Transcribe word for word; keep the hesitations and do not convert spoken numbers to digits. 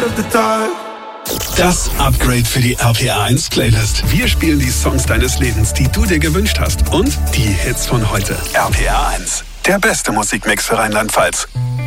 Das Upgrade für die R P R eins Playlist. Wir spielen die Songs deines Lebens, die du dir gewünscht hast. Und die Hits von heute. R P R eins, der beste Musikmix für Rheinland-Pfalz.